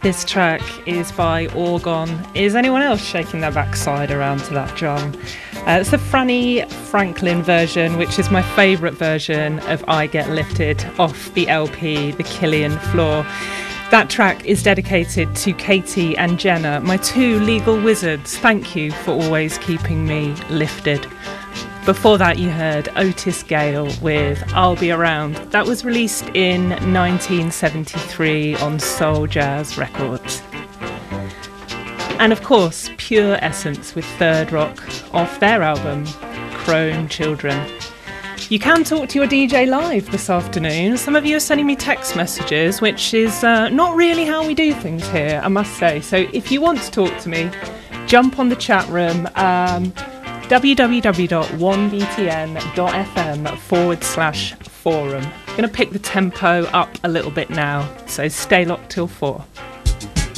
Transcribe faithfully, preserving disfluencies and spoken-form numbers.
This track is by Orgon. Is anyone else shaking their backside around to that drum? Uh, it's the Franny Franklin version, which is my favourite version of I Get Lifted off the L P, The Killian Floor. That track is dedicated to Katie and Jenna, my two legal wizards. Thank you for always keeping me lifted. Before that, you heard Otis Gale with I'll Be Around. That was released in nineteen seventy-three on Soul Jazz Records. And of course, Pure Essence with Third Rock off their album, Chrome Children. You can talk to your D J live this afternoon. Some of you are sending me text messages, which is uh, not really how we do things here, I must say. So if you want to talk to me, jump on the chat room. Um, www.one btn.fm forward slash forum. I'm going to pick the tempo up a little bit now, so stay locked till four.